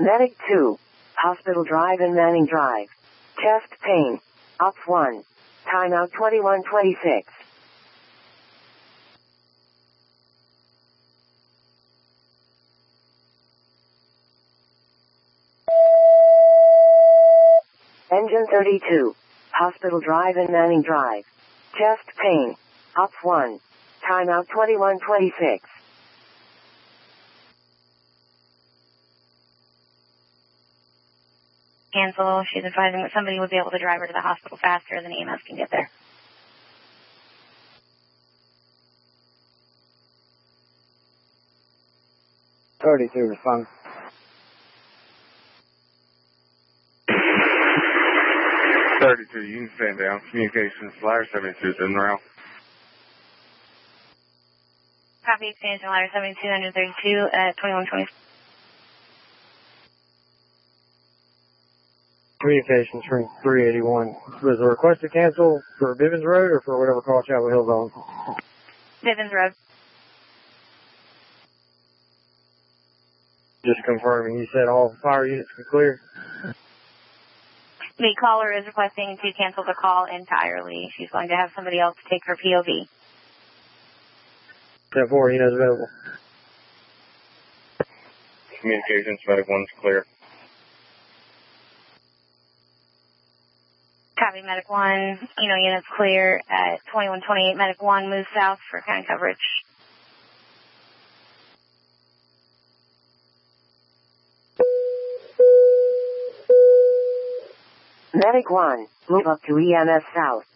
Medic 2, Hospital Drive and Manning Drive. Chest pain. Op 1. Timeout 21:26. Engine 32, Hospital Drive and Manning Drive. Chest pain. Op 1. Timeout 21:26. Cancel. She's advising that somebody would be able to drive her to the hospital faster than EMS can get there. Respond. 32, you can stand down. Communications, ladder 72 is in route. Copy, expansion ladder 7232 at 21:20. Communications from 381. Was the request to cancel for Bivens Road or for whatever call Chapel Hill's on? Bivens Road. Just confirming, you said all fire units can clear? The caller is requesting to cancel the call entirely. She's going to have somebody else take her POV. 10-4, units available. Communications, medic 1's clear. Copy, medic 1. Units clear at 21:28. Medic 1 moves south for county coverage. Medic 1, move up to EMS South.